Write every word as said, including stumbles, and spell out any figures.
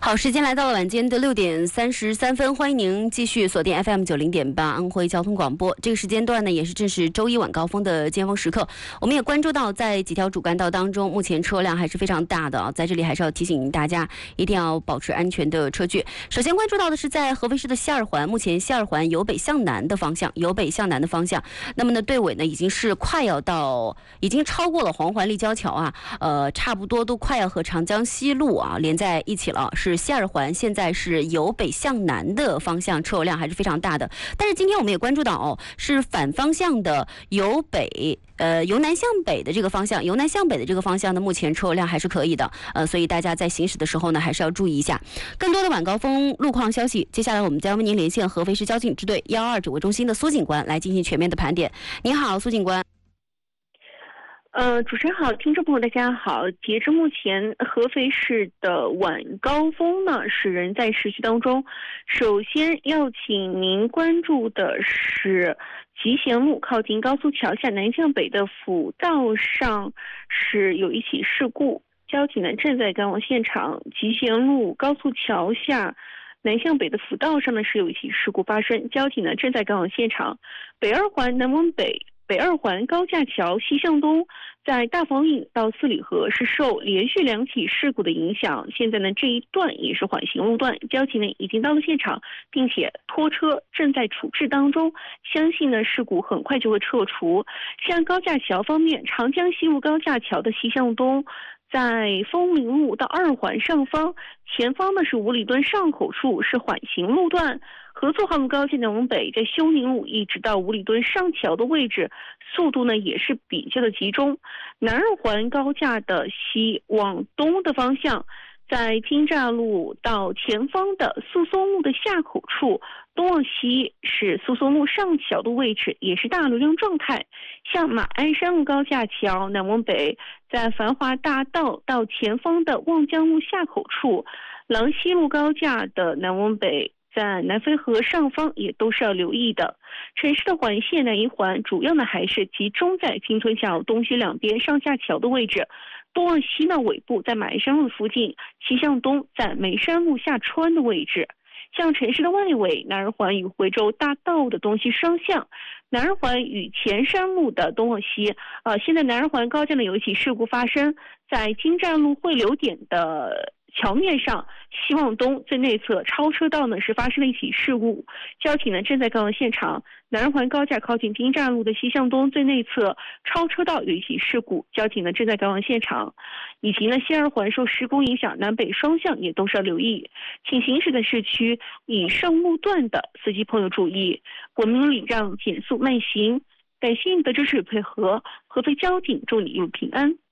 好，时间来到了晚间的六点三十三分，欢迎您继续锁定 F M 九零点八安徽交通广播。这个时间段呢，也是正是周一晚高峰的尖峰时刻。我们也关注到，在几条主干道当中，目前车辆还是非常大的啊，在这里还是要提醒大家，一定要保持安全的车距。首先关注到的是在合肥市的西二环，目前西二环由北向南的方向，由北向南的方向，那么呢，队尾呢已经是快要到，已经超过了黄环立交桥啊，呃，差不多都快要和长江西路啊连在一起了。是西二环现在是由北向南的方向，车流量还是非常大的。但是今天我们也关注到哦，是反方向的由北呃由南向北的这个方向，由南向北的这个方向呢，目前车流量还是可以的。呃，所以大家在行驶的时候呢，还是要注意一下。更多的晚高峰路况消息，接下来我们将为您连线合肥市交警支队幺二指挥中心的苏警官来进行全面的盘点。您好，苏警官。 呃，主持人好，听众朋友大家好。截至目前，合肥市的晚高峰呢是仍在持续当中。首先要请您关注的是集贤路靠近高速桥下南向北的辅道上是有一起事故，交警呢正在赶往现场。集贤路高速桥下南向北的辅道上呢是有一起事故发生，交警呢正在赶往现场。北二环南往北。北二环高架桥西向东，在大房岭到四里河是受连续两起事故的影响，现在呢这一段也是缓行路段，交警呢已经到了现场，并且拖车正在处置当中，相信呢事故很快就会撤除。像高架桥方面，长江西路高架桥的西向东，在枫林路到二环上方，前方呢是五里墩上口处是缓行路段。合作号路高架南往北，在休宁路一直到五里墩上桥的位置，速度呢也是比较的集中。南二环高架的西往东的方向，在金栅路到前方的苏松路的下口处，东往西是苏松路上桥的位置，也是大流量状态。像马鞍山路高架桥南往北，在繁华大道到前方的望江路下口处，郎西路高架的南往北，在南淝河上方也都是要留意的。城市的环线南一环主要呢还是集中在金村桥东西两边上下桥的位置，东往西呢尾部在马鞍山路附近，西向东在眉山路下穿的位置。像城市的外围，南二环与回州大道的东西双向，南二环与前山路的东往西，呃，现在南二环高架呢有一起事故发生，在金站路汇流点的桥面上，西往东最内侧超车道呢是发生了一起事故，交警呢正在赶往现场。南二环高架靠近金站路的西向东最内侧超车道有一起事故，交警呢正在赶往现场。以及呢西二环受施工影响，南北双向也都是要留意，请行驶的市区以上路段的司机朋友注意，文明礼让，减速慢行。感谢您的支持与配合，合肥交警祝你一路平安。